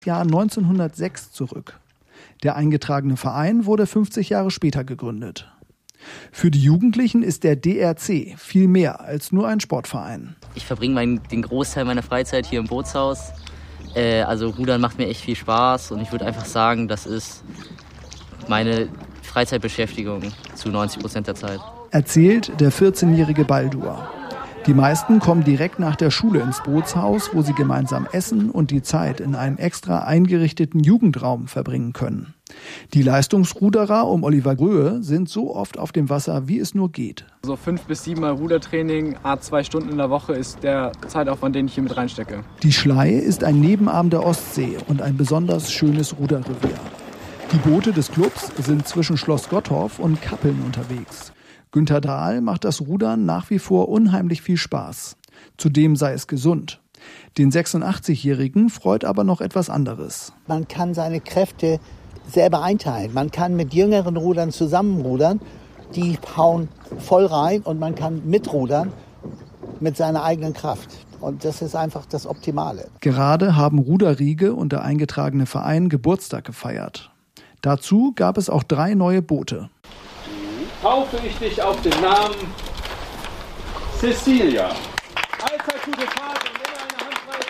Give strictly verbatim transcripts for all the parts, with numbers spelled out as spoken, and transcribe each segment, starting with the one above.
Jahr neunzehnhundertsechs zurück. Der eingetragene Verein wurde fünfzig Jahre später gegründet. Für die Jugendlichen ist der D R C viel mehr als nur ein Sportverein. Ich verbringe meinen, den Großteil meiner Freizeit hier im Bootshaus. Äh, also Rudern macht mir echt viel Spaß und ich würde einfach sagen, das ist meine Freizeitbeschäftigung zu neunzig Prozent der Zeit. Erzählt der vierzehnjährige Baldur. Die meisten kommen direkt nach der Schule ins Bootshaus, wo sie gemeinsam essen und die Zeit in einem extra eingerichteten Jugendraum verbringen können. Die Leistungsruderer um Oliver Gröhe sind so oft auf dem Wasser, wie es nur geht. So fünf bis sieben Mal Rudertraining, a zwei Stunden in der Woche ist der Zeitaufwand, den ich hier mit reinstecke. Die Schlei ist ein Nebenarm der Ostsee und ein besonders schönes Ruderrevier. Die Boote des Clubs sind zwischen Schloss Gottorf und Kappeln unterwegs. Günter Dahl macht das Rudern nach wie vor unheimlich viel Spaß. Zudem sei es gesund. Den sechsundachtzigjährigen freut aber noch etwas anderes. Man kann seine Kräfte selber einteilen. Man kann mit jüngeren Rudern zusammenrudern. Die hauen voll rein und man kann mitrudern mit seiner eigenen Kraft. Und das ist einfach das Optimale. Gerade haben Ruderriege und der eingetragene Verein Geburtstag gefeiert. Dazu gab es auch drei neue Boote. Taufe ich dich auf den Namen Cecilia. Allzeit gute Fahrt und immer eine Hand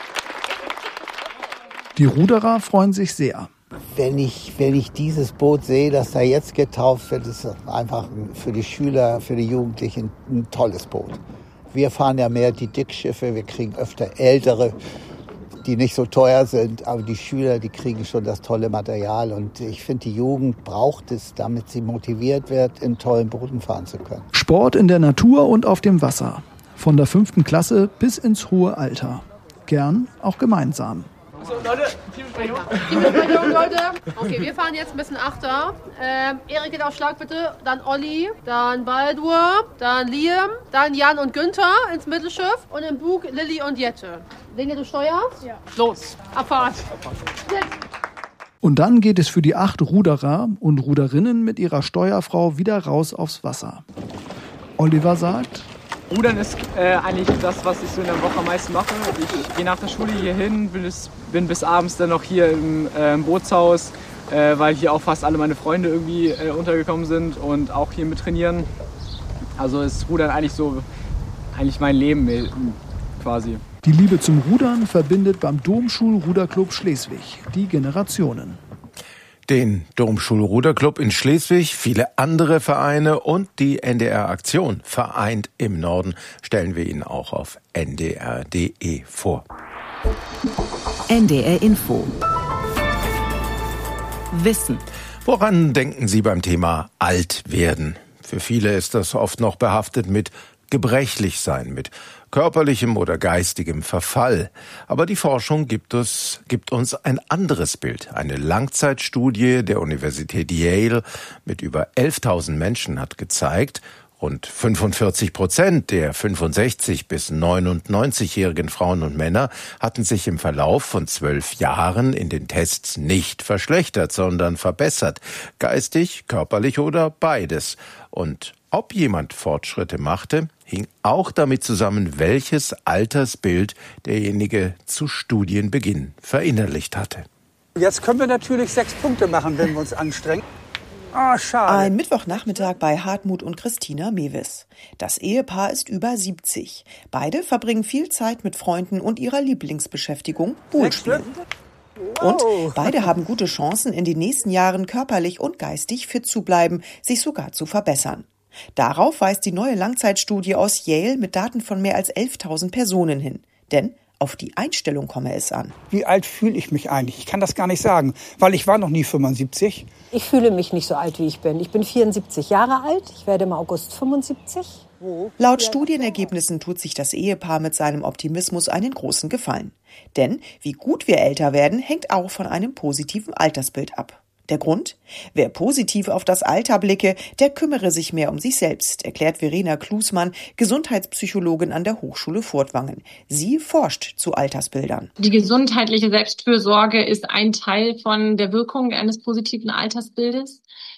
frei. Die Ruderer freuen sich sehr. Wenn ich, wenn ich dieses Boot sehe, das da jetzt getauft wird, ist es einfach für die Schüler, für die Jugendlichen ein tolles Boot. Wir fahren ja mehr die Dickschiffe, wir kriegen öfter ältere, die nicht so teuer sind, aber die Schüler, die kriegen schon das tolle Material und ich finde, die Jugend braucht es, damit sie motiviert wird, in tollen Booten fahren zu können. Sport in der Natur und auf dem Wasser. Von der fünften Klasse bis ins hohe Alter. Gern auch gemeinsam. So, Leute, Teambesprechung. Teambesprechung, Leute. Okay, wir fahren jetzt ein bisschen Achter. Ähm, Erik geht auf Schlag bitte, dann Olli, dann Baldur, dann Liam, dann Jan und Günther ins Mittelschiff und im Bug Lilly und Jette. Lene, du steuerst? Ja. Los, Abfahrt. Jetzt. Und dann geht es für die acht Ruderer und Ruderinnen mit ihrer Steuerfrau wieder raus aufs Wasser. Oliver sagt: Rudern ist äh, eigentlich das, was ich so in der Woche am meisten mache. Ich gehe nach der Schule hier hin, bin bis, bin bis abends dann noch hier im, äh, im Bootshaus, äh, weil hier auch fast alle meine Freunde irgendwie äh, untergekommen sind und auch hier mit trainieren. Also ist Rudern eigentlich so eigentlich mein Leben äh, quasi. Die Liebe zum Rudern verbindet beim Domschul-Ruderclub Schleswig die Generationen. Den Domschul-Ruderclub in Schleswig, viele andere Vereine und die N D R-Aktion Vereint im Norden stellen wir Ihnen auch auf N D R punkt D E vor. N D R Info. Wissen. Woran denken Sie beim Thema alt werden? Für viele ist das oft noch behaftet mit gebrechlich sein, mit körperlichem oder geistigem Verfall. Aber die Forschung gibt uns, gibt uns ein anderes Bild. Eine Langzeitstudie der Universität Yale mit über elftausend Menschen hat gezeigt, rund fünfundvierzig Prozent der fünfundsechzig- bis neunundneunzigjährigen Frauen und Männer hatten sich im Verlauf von zwölf Jahren in den Tests nicht verschlechtert, sondern verbessert. Geistig, körperlich oder beides. Und ob jemand Fortschritte machte, hing auch damit zusammen, welches Altersbild derjenige zu Studienbeginn verinnerlicht hatte. Jetzt können wir natürlich sechs Punkte machen, wenn wir uns anstrengen. Ah, schade. Ein Mittwochnachmittag bei Hartmut und Christina Mewis. Das Ehepaar ist über siebzig. Beide verbringen viel Zeit mit Freunden und ihrer Lieblingsbeschäftigung, Poolspielen. Und beide haben gute Chancen, in den nächsten Jahren körperlich und geistig fit zu bleiben, sich sogar zu verbessern. Darauf weist die neue Langzeitstudie aus Yale mit Daten von mehr als elftausend Personen hin. Denn auf die Einstellung komme es an. Wie alt fühle ich mich eigentlich? Ich kann das gar nicht sagen, weil ich war noch nie fünfundsiebzig. Ich fühle mich nicht so alt, wie ich bin. Ich bin vierundsiebzig Jahre alt. Ich werde im August fünfundsiebzig. Laut Studienergebnissen tut sich das Ehepaar mit seinem Optimismus einen großen Gefallen. Denn wie gut wir älter werden, hängt auch von einem positiven Altersbild ab. Der Grund? Wer positiv auf das Alter blicke, der kümmere sich mehr um sich selbst, erklärt Verena Klusmann, Gesundheitspsychologin an der Hochschule Furtwangen. Sie forscht zu Altersbildern. Die gesundheitliche Selbstfürsorge ist ein Teil von der Wirkung eines positiven Altersbildes.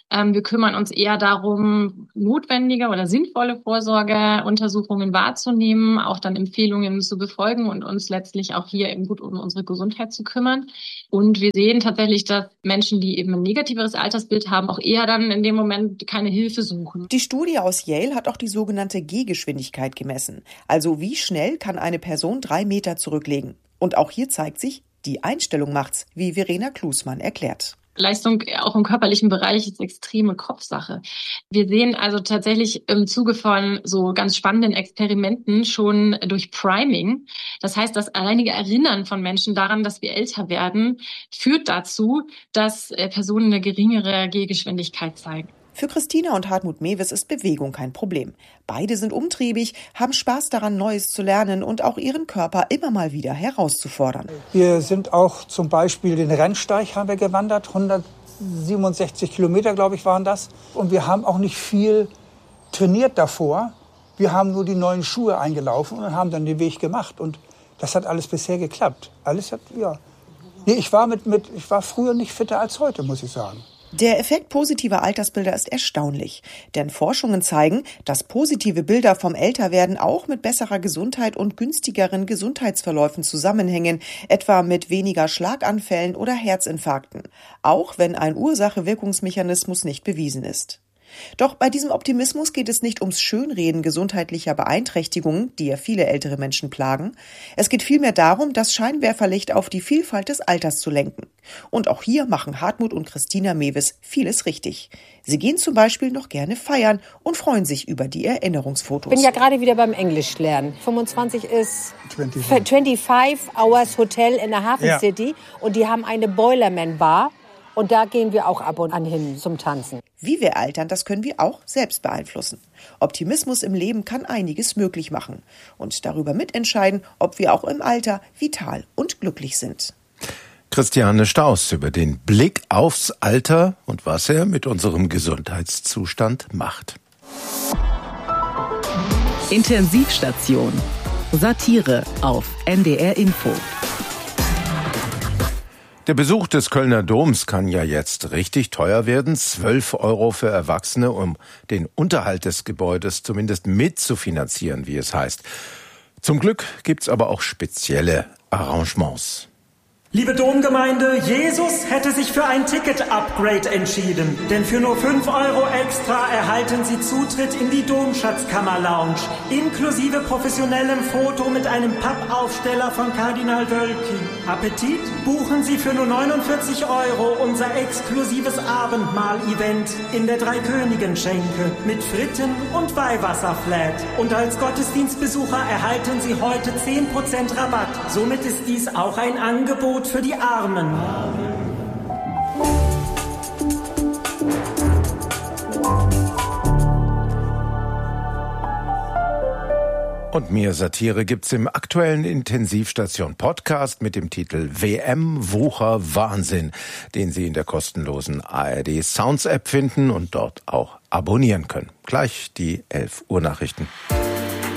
Ähm, wir kümmern uns eher darum, notwendige oder sinnvolle Vorsorgeuntersuchungen wahrzunehmen, auch dann Empfehlungen zu befolgen und uns letztlich auch hier eben gut um unsere Gesundheit zu kümmern. Und wir sehen tatsächlich, dass Menschen, die eben ein negativeres Altersbild haben, auch eher dann in dem Moment keine Hilfe suchen. Die Studie aus Yale hat auch die sogenannte Gehgeschwindigkeit gemessen. Also wie schnell kann eine Person drei Meter zurücklegen? Und auch hier zeigt sich, die Einstellung macht's, wie Verena Klusmann erklärt. Leistung auch im körperlichen Bereich ist extreme Kopfsache. Wir sehen also tatsächlich im Zuge von so ganz spannenden Experimenten schon durch Priming. Das heißt, das alleinige Erinnern von Menschen daran, dass wir älter werden, führt dazu, dass Personen eine geringere Gehgeschwindigkeit zeigen. Für Christina und Hartmut Mewes ist Bewegung kein Problem. Beide sind umtriebig, haben Spaß daran, Neues zu lernen und auch ihren Körper immer mal wieder herauszufordern. Wir sind auch zum Beispiel den Rennsteig haben wir gewandert, hundertsiebenundsechzig Kilometer, glaube ich, waren das. Und wir haben auch nicht viel trainiert davor. Wir haben nur die neuen Schuhe eingelaufen und haben dann den Weg gemacht. Und das hat alles bisher geklappt. Alles hat, ja. Nee, ich war mit, mit, ich war früher nicht fitter als heute, muss ich sagen. Der Effekt positiver Altersbilder ist erstaunlich, denn Forschungen zeigen, dass positive Bilder vom Älterwerden auch mit besserer Gesundheit und günstigeren Gesundheitsverläufen zusammenhängen, etwa mit weniger Schlaganfällen oder Herzinfarkten, auch wenn ein Ursache-Wirkungsmechanismus nicht bewiesen ist. Doch bei diesem Optimismus geht es nicht ums Schönreden gesundheitlicher Beeinträchtigungen, die ja viele ältere Menschen plagen. Es geht vielmehr darum, das Scheinwerferlicht auf die Vielfalt des Alters zu lenken. Und auch hier machen Hartmut und Christina Mewes vieles richtig. Sie gehen zum Beispiel noch gerne feiern und freuen sich über die Erinnerungsfotos. Ich bin ja gerade wieder beim Englisch lernen. fünfundzwanzig ist fünfundzwanzig Hours Hotel in der Hafen City ja. Und die haben eine Boilerman Bar. Und da gehen wir auch ab und an hin zum Tanzen. Wie wir altern, das können wir auch selbst beeinflussen. Optimismus im Leben kann einiges möglich machen und darüber mitentscheiden, ob wir auch im Alter vital und glücklich sind. Christiane Staus über den Blick aufs Alter und was er mit unserem Gesundheitszustand macht. Intensivstation. Satire auf N D R Info. Der Besuch des Kölner Doms kann ja jetzt richtig teuer werden. zwölf Euro für Erwachsene, um den Unterhalt des Gebäudes zumindest mitzufinanzieren, wie es heißt. Zum Glück gibt's aber auch spezielle Arrangements. Liebe Domgemeinde, Jesus hätte sich für ein Ticket-Upgrade entschieden. Denn für nur fünf Euro extra erhalten Sie Zutritt in die Domschatzkammer-Lounge. Inklusive professionellem Foto mit einem Pappaufsteller von Kardinal Wölki. Appetit? Buchen Sie für nur neunundvierzig Euro unser exklusives Abendmahl-Event in der Dreikönigen-Schenke mit Fritten und Weihwasserflat. Und als Gottesdienstbesucher erhalten Sie heute zehn Prozent Rabatt. Somit ist dies auch ein Angebot für die Armen. Und mehr Satire gibt's im aktuellen Intensivstation-Podcast mit dem Titel W M Wucher Wahnsinn, den Sie in der kostenlosen A R D Sounds App finden und dort auch abonnieren können. Gleich die elf Uhr Nachrichten.